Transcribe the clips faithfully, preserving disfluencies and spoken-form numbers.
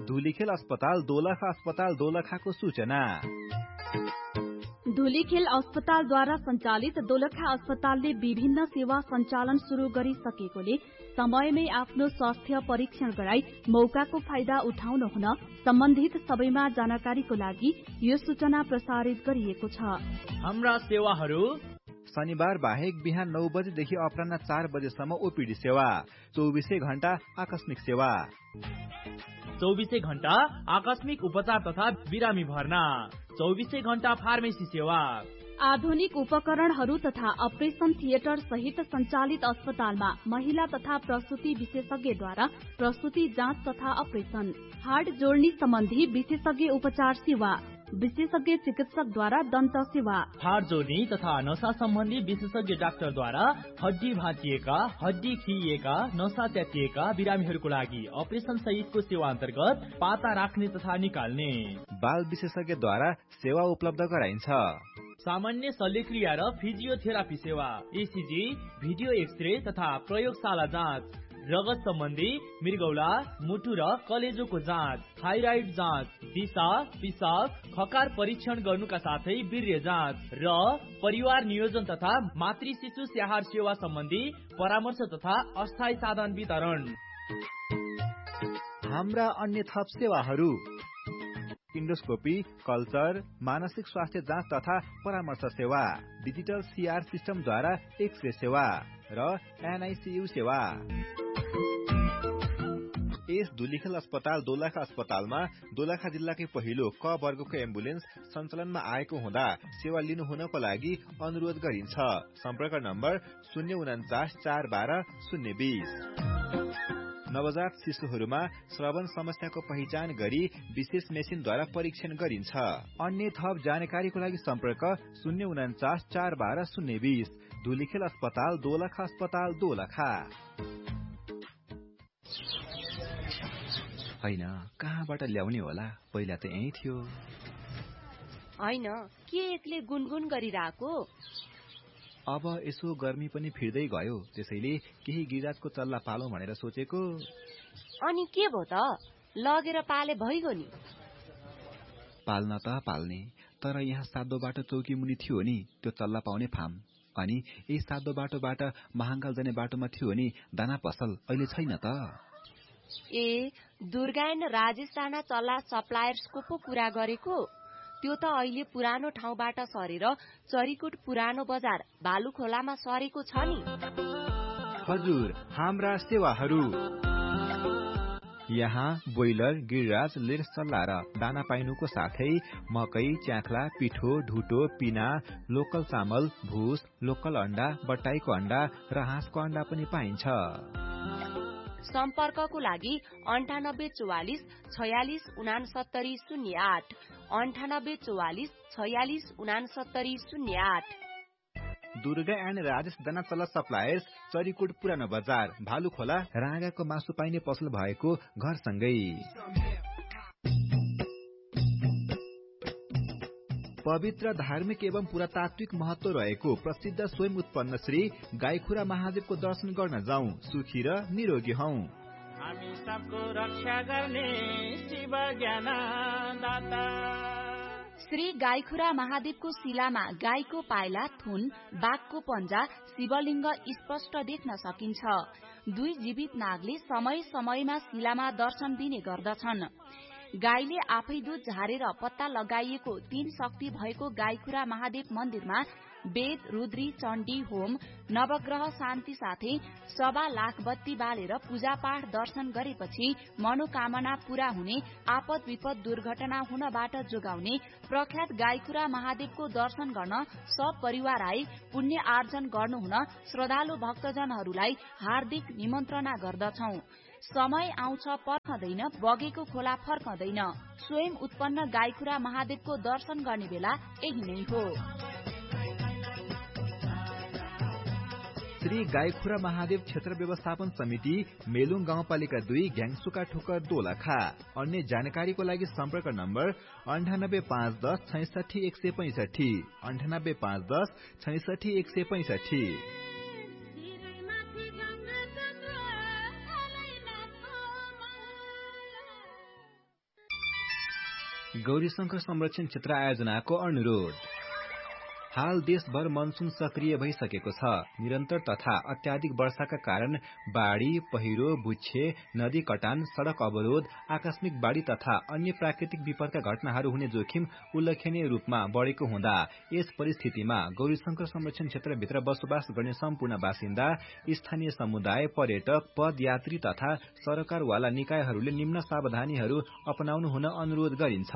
धुलीखेल अस्पताल दोलखा अस्पताल दोलखाको सूचना। धुलीखेल अस्पतालद्वारा सञ्चालित दोलखा अस्पतालले विभिन्न सेवा सञ्चालन शुरू गरिसकेकोले समयमै आफ्नो स्वास्थ्य परीक्षण गराई मौकाको फाइदा उठाउन हुन सम्बन्धित सबैमा जानकारीको लागि यो सूचना प्रसारित गरिएको छ। हाम्रा सेवाहरू शनिबार बाहेक बिहान नौ बजेदेखि अपराह्न चार बजेसम्म ओपीडी सेवा, चौबिसै घण्टा आकस्मिक सेवा, चौबिसै घण्टा आकस्मिक उपचार तथा बिरामी भर्ना, चौबिसै घण्टा फार्मेसी सेवा। आधुनिक उपकरणहरू तथा अपरेशन थिएटर सहित सञ्चालित अस्पतालमा महिला तथा प्रसुति विशेषज्ञद्वारा प्रसुति जाँच तथा अपरेशन, हार्ट जोड्नी सम्बन्धी विशेषज्ञ उपचार सेवा, विशेषज्ञ चिकित्सकद्वारा दन्त सेवा, हार्ट जोड्नी तथा नसा सम्बन्धी विशेषज्ञ डाक्टरद्वारा हड्डी भाँचिएका, हड्डी खिइएका, नसा च्यातिएका बिरामीहरूको लागि अपरेशन सहितको सेवा अन्तर्गत पाता राख्ने तथा निकाल्ने, बाल विशेषज्ञद्वारा सेवा उपलब्ध गराइन्छ। सामान्य शल्यक्रिया र फिजियोथेरापी सेवा, एसीजी, भिडियो एक्सरे तथा प्रयोगशाला जाँच, रगत सम्बन्धी मृगौला, मुटु र कलेजोको जाँच, थाइराइड जाँच, दिशा, पिसाब, खकार परीक्षण गर्नुका साथै वीर्य जाँच र परिवार नियोजन तथा मातृ शिशु स्याहार सेवा सम्बन्धी परामर्श तथा अस्थायी साधन वितरण। हाम्रा अन्य थप सेवाहरू इन्डोस्कोपी, कल्चर, मानसिक स्वास्थ्य जाँच तथा परामर्श सेवा, डिजिटल सीआर सिस्टमद्वारा एक्सरे सेवा र एनआईसीयू सेवा। यस धुलीखेल अस्पताल दोलखा अस्पतालमा दोलखा जिल्लाकै पहिलो क वर्गको एम्बुलेन्स सञ्चालनमा आएको हुँदा सेवा लिनु हुनको लागि अनुरोध गरिन्छ। सम्पर्क नम्बर शून्य उन्चास चार बाह्र शून्य बीस। नवजात शिशुहरूमा श्रवण समस्याको पहिचान गरी विशेष मेसिनद्वारा परीक्षण गरिन्छ। अन्य थप जानकारीको लागि सम्पर्क शून्य उन्चास चार बाह्र शून्य बीस। धुलीखेल अस्पताल दोलखा अस्पताल दोलखा। हैन, कहाँबाट ल्याउने होला? पहिला त यही थियो। हैन, के एक्लै गुनगुन गरिरहेको? अब यसो गर्मी पनि फिर्दै गयो, त्यसैले केही गिराजको चल्ला पालौं भनेर सोचेको। अनि के भो त? लगेर पाले भइगयो नि। पाल्न त पाल्ने, तर यहाँ सातो बाटो चौकी मुनि थियो नि त्यो चल्ला पाउने फार्म, अनि यही सातो बाटोबाट महाङ्गाल जाने बाटोमा थियो नि दाना पसल, अहिले छैन त। ए, दुर्गायन राजेश राणा चल्ला सप्लायर्सको पो कुरा गरेको? त्यो त अहिले पुरानो ठाउँबाट सरेर चरीकोट पुरानो बजार भालुखोलामा सरेको छ नि। हजुर, हाम्रा सेवाहरू यहाँ बोइलर, गिरिराज, लेस चल्ला र दाना पाइनुको साथै मकै, च्याख्ला, पिठो, ढुटो, पिना, लोकल चामल, भुस, लोकल अन्डा, बट्टाईको अन्डा र हाँसको अन्डा पनि पाइन्छ। सम्पर्कको लागि अन्ठानब्बे चौवालिस छयालिस उनासत्तरी शून्य आठ, अन्ठानब्बे चौवालिस छयालिस उनासत्तरी शून्य आठ। दुर्गा एन्ड राजेश दाना चल्ला सप्लायर्स, चरीकोट पुरानो बजार भालुखोला, राँगाको मासु पाइने पसल भएको घरसँगै। पवित्र धार्मिक एवं पुरातात्विक महत्व रहेको प्रसिद्ध स्वयं उत्पन्न श्री गाईखुरा महादेवको दर्शन गर्न जाउँ, सुखी र निरोगी हौ। हामी सबको रक्षा गर्ने शिव ज्ञानदाता। श्री गाईखुरा महादेवको शिलामा गाईको पाइला, थुन, बाघको पञ्जा, शिवलिङ्ग स्पष्ट देख्न सकिन्छ। दुई जीवित नागले समय समयमा शिलामा दर्शन दिने गर्दछन्। गाईले आफै दूध झारेर पत्ता लगाइएको तीन शक्ति भएको गाईखुरा महादेव मन्दिरमा वेद, रुद्री, चण्डी होम, नवग्रह शान्ति साथै सवा लाख बत्ती बालेर पूजापाठ दर्शन गरेपछि मनोकामना पूरा हुने, आपद विपद दुर्घटना हुनबाट जोगाउने प्रख्यात गाईखुरा महादेवको दर्शन गर्न सब परिवार आई पुण्य आर्जन गर्नुहुन श्रद्धालु भक्तजनहरूलाई हार्दिक निमन्त्रणा गर्दछौ। समय आउँछ पर्खदैन, बगेको खोला फर्कदैन। स्वयं उत्पन्न गाईखुरा महादेवको दर्शन गर्ने बेला यही नै हो। श्री गाईखुरा महादेव क्षेत्र व्यवस्थापन समिति, मेलुङ गाउँपालिका दुई, घ्याङसुका ठोकर दोलखा। अन्य जानकारीको लागि सम्पर्क नम्बर अन्ठानब्बे पाँच दस छैसठी एक सय पैंसठी, अन्ठानब्बे पाँच दस छैसठी एक सय पैंसठी। गौरीशंकर संरक्षण क्षेत्र आयोजनाको अनुरोध। हाल देशभर मनसून सक्रिय भइसकेको छ। निरन्तर तथा अत्याधिक वर्षाका कारण बाढ़ी, पहिरो, बुच्छे, नदी कटान, सड़क अवरोध, आकस्मिक बाढ़ी तथा अन्य प्राकृतिक विपदका घटनाहरू हुने जोखिम उल्लेखनीय रूपमा बढ़ेको हुँदा यस परिस्थितिमा गौरीशंकर संरक्षण क्षेत्रभित्र बसोबास गर्ने सम्पूर्ण बासिन्दा, स्थानीय समुदाय, पर्यटक, पदयात्री तथा सरकारवाला निकायहरूले निम्न सावधानीहरू अपनाउनु हुन अनुरोध गरिन्छ।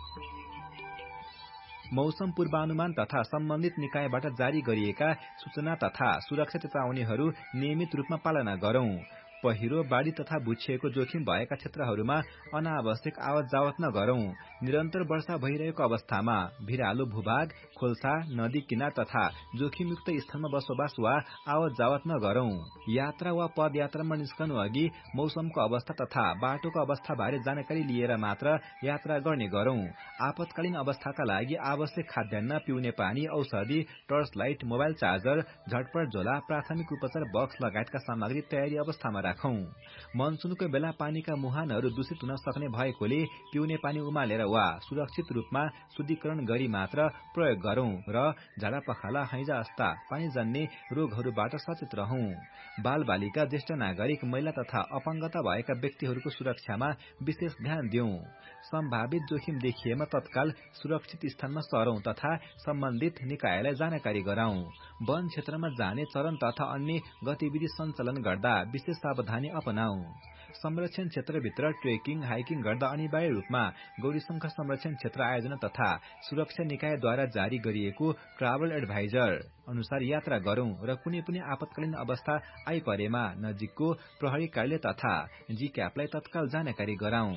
मौसम पूर्वानुमान तथा सम्बन्धित निकायबाट जारी गरिएका सूचना तथा सुरक्षा चेतावनीहरू नियमित रूपमा पालना गरौं। पहिरो, बाढ़ी तथा बुच्छेको जोखिम भएका क्षेत्रहरूमा अनावश्यक आवत जावत नगरौं। निरन्तर वर्षा भइरहेको अवस्थामा भिरालो भूभाग, खोल्सा, नदी किनार तथा जोखिमयुक्त स्थानमा बसोबास वा आवत जावत नगरौं। यात्रा वा पदयात्रामा निस्कनु अघि मौसमको अवस्था तथा बाटोको अवस्था बारे जानकारी लिएर मात्र यात्रा गर्ने गरौं। आपतकालीन अवस्थाका लागि आवश्यक खाद्यान्न, पिउने पानी, औषधि, टर्च लाइट, मोबाइल चार्जर, झटपट झोला, प्राथमिक उपचार बक्स लगायतका सामग्री तयारी अवस्थामा राखौं। मनसूनको बेला पानीका मुहानहरू दूषित हुन सक्ने भएकोले पिउने पानी उमालेर वा सुरक्षित रूपमा शुद्धिकरण गरी मात्र प्रयोग गरौं र झाडा पखाला, हैजा जस्ता पानीजन्य रोगहरूबाट सचेत रहौं। बाल बालिका, ज्येष्ठ नागरिक, महिला तथा अपाङ्गता भएका व्यक्तिहरूको सुरक्षामा विशेष ध्यान दिउँ। सम्भावित जोखिम देखिएमा तत्काल सुरक्षित स्थानमा सरौं तथा सम्बन्धित निकायलाई जानकारी गराउँ। वन क्षेत्रमा जाने चरण तथा अन्य गतिविधि सञ्चालन गर्दा विशेष सावधानी अपनाऊ। संरक्षण क्षेत्रभित्र ट्रेकिङ, हाइकिङ गर्दा अनिवार्य रूपमा गौरीशंकर संरक्षण क्षेत्र आयोजना तथा सुरक्षा निकायद्वारा जारी गरिएको ट्राभल एडभाइजर अनुसार यात्रा गरौं र कुनै पनि आपतकालीन अवस्था आइपरेमा नजिकको प्रहरी कार्यालय तथा जीक्यापलाई तत्काल जानकारी गराउँ।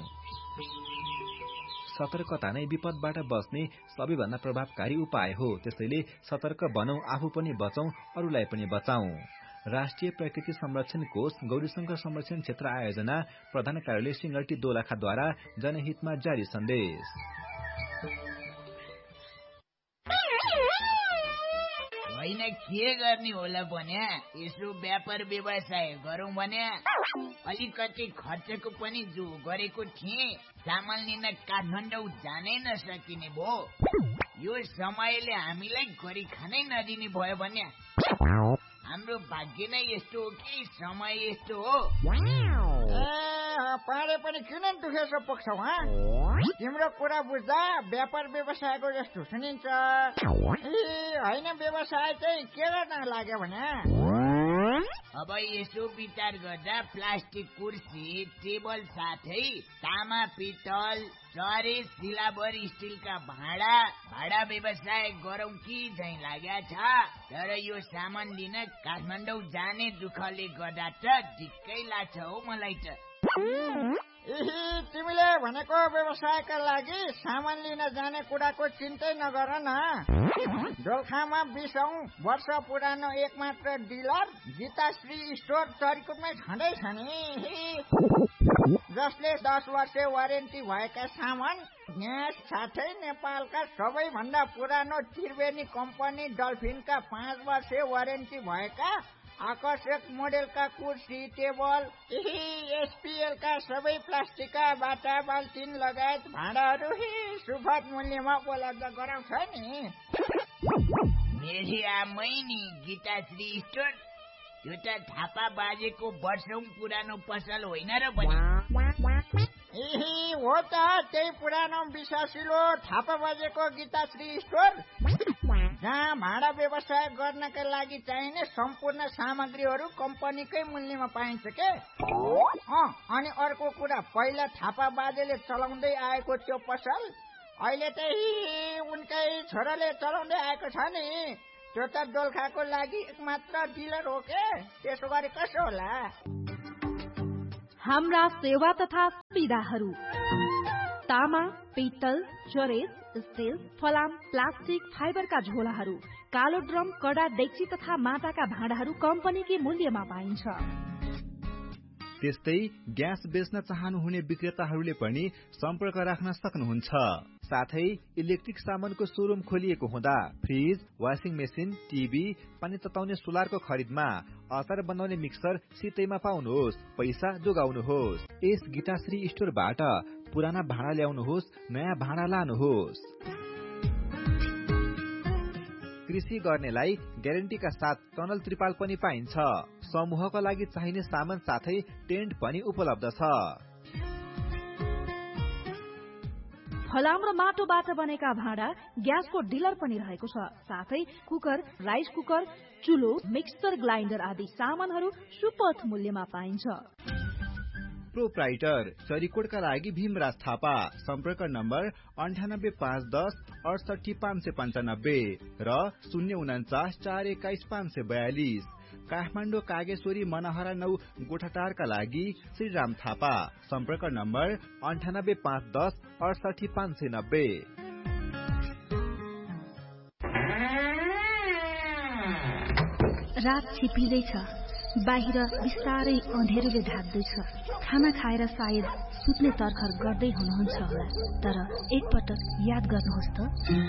सतर्कता नै विपदबाट बच्ने सबैभन्दा प्रभावकारी उपाय हो। त्यसैले सतर्क बनौं, आफू पनि बचौं, अरूलाई पनि बचाउँ। राष्ट्रिय प्रकृति संरक्षण कोष गौरीशंकर संरक्षण क्षेत्र आयोजना प्रधान कार्यालय सिंगल्टी दोलखाद्वारा जनहितमा जारी सन्देश। होइन के गर्ने होला भने यसो व्यापार व्यवसाय गरौं भने अलिकति खर्चको पनि जो गरेको थिएँ, सामान लिन काठमाडौँ जानै नसकिने भो। यो समयले हामीलाई गरी खानै नदिने भयो भने हाम्रो भाग्य नै यस्तो हो कि समय यस्तो हो। पारे पनि किन दुखेसो पुग्छौ? तिम्रो कुरा बुझ्दा व्यापार व्यवसायको जस्तो सुनिन्छ। होइन, व्यवसाय चाहिँ के गर्न लाग्यो भने अब यसो विचार गर्दा प्लास्टिक कुर्सी, टेबल साथै तामा, पित्तल, चरे, सिलाबर, स्टिलका भाँडा भाडा व्यवसाय गरौं कि झै लाग्या छ। तर यो सामान लिन काठमाडौँ जाने दुःखले गर्दा त ढिक्कै लाग्छ हो मलाई त। तिमीले भनेको व्यवसायका लागि सामान लिन जाने कुराको चिन्तै नगर न। दोलखामा बीसौं वर्ष पुरानो एकमात्र डिलर गीताश्री स्टोर चरीकोटमै छँदैछ नि, जसले दस वर्ष वारेन्टी भएका सामान, ग्यास साथै नेपालका सबैभन्दा पुरानो त्रिवेणी कम्पनी डल्फिनका पाँच वर्ष वारेन्टी भएका आकर्षक मोडेलका कुर्सी, टेबल, एसपीएलका सबै प्लास्टिकका बाटा, बाल्टिन लगायत भाँडाहरू सुपथ मूल्यमा उपलब्ध गराउँछ नि। मेरी आमै नि गीताश्री स्टोर, यो त थापा बाजेको वर्षौं पुरानो पसल होइन र बनी? हो त, त्यही पुरानो विश्वासिलो थापा बाजेको गीताश्री स्टोर, जहाँ भाडा व्यवसाय गर्नका लागि चाहिने सम्पूर्ण सामग्रीहरू कम्पनीकै मूल्यमा पाइन्छ के। अनि अर्को कुरा, पहिला थापा बाजेले चलाउँदै आएको त्यो पसल अहिले त उनकै छोराले चलाउँदै आएको छ नि। त्यो त दोलखाको लागि एकमात्र डिलर हो के, त्यसो गरे कसो होला? हाम्रा सेवा तथा सुविधाहरू: तामा, पित्तल, चरेस, स्टिल, फलाम, प्लास्टिक, फाइबरका झोलाहरू, कालो ड्रम, कडा डेक्ची तथा माटाका भाँडाहरू कम्पनीकै मूल्यमा पाइन्छ। त्यस्तै ग्यास बेच्न चाहनुहुने विक्रेताहरूले पनि सम्पर्क राख्न सक्नुहुन्छ। साथै इलेक्ट्रिक सामानको शोरूम खोलिएको हुँदा फ्रिज, वाशिङ मेसिन, टिभी, पानी तताउने सोलरको खरिदमा अचार बनाउने मिक्सर सितैमा पाउनुहोस्, पैसा जोगाउनुहोस्। यस गीताश्री स्टोरबाट पुराना भाँडा ल्याउनुहोस्, नयाँ भाँडा लानुहोस्। कृषि गर्नेलाई ग्यारेन्टीका साथ टनल त्रिपाल पनि पाइन्छ। समूहको लागि चाहिने सामान साथै टेन्ट पनि उपलब्ध छ। फलाम र माटोबाट बनेका भाँडा ग्यासको डिलर पनि रहेको छ। साथै cooker, rice cooker, चुलो, mixer grinder आदि सामानहरू सुपथ मूल्यमा पाइन्छ। प्रोप्राइटर चरीकोटका लागि भीमराज थापा। सम्पर्क नम्बर अन्ठानब्बे पाँच दस अडसठी पाँच सय पन्चानब्बे र शून्य उन्चास चार एक्काइस पाँच सय बयालिस। काठमाडौँ कागेश्वरी मनहरा नौ गोठाटारका लागि श्रीराम थापा। सम्पर्क नम्बर अन्ठानब्बे पाँच दस अडसठी पाँच सय नब्बे। रात छिपिँदैछ, बाहिर बिस्तारै अँधेरोले ढाक्दैछ। खाना खाएर सायद सुत्ने तर्खर गर्दै हुनुहुन्छ होला, तर एकपटक याद गर्नुहोस् त,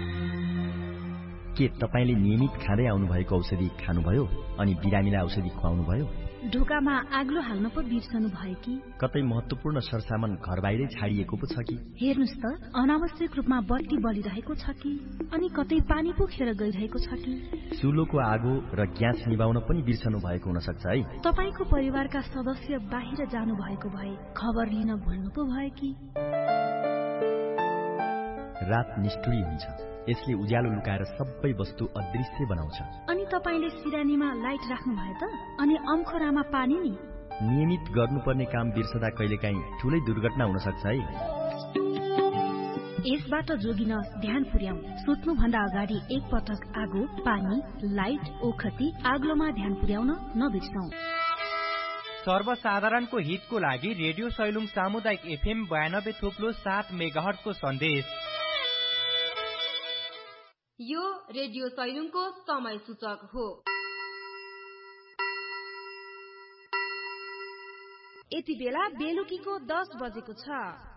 के तपाईले नियमित खाँदै आउनुभएको औषधि खानुभयो अनि बिरामीलाई औषधि खुवाउनुभयो? ढोकामा आग्लो हाल्न पो बिर्सनु भयो कि? कतै महत्वपूर्ण सरसामान घर बाहिरै छाडिएको पो छ कि? हेर्नुस् त, अनावश्यक रूपमा बत्ती बलिरहेको छ कि? अनि कतै पानी पो खेर गइरहेको छ कि? चुलोको आगो र ग्यास निभाउन पनि बिर्सनु भएको हुन सक्छ है। तपाईको परिवारका सदस्य बाहिर जानु भएको भए खबर लिन भुल्नु पो भयो कि? रात निष्ठुरी हुन्छ, यसले उज्यालो लुकाएर सबै वस्तु अदृश्य बनाउँछ। अनि तपाईले सिरानीमा लाइट राख्नु भयो त? अनि अम्खोरामा पानी नि? नियमित गर्नुपर्ने काम बिर्सदा कहिलेकाहीँ ठूलै दुर्घटना हुन सक्छ है। यसबाट जोगिन ध्यान पुर्याउँ। सुत्नु भन्दा अगाडि एक पटक आगो, पानी, लाइट, ओखती, आग्लोमा ध्यान पुर्याउन नबिर्सौं। सर्वसाधारणको हितको लागि रेडियो सैलुङ सामुदायिक एफएम बयानब्बे थोप्लो सात मेगाहर्जको सन्देश। यो रेडियो सैलुङको समय सूचक हो। यति बेला बेलुकीको दस बजेको छ।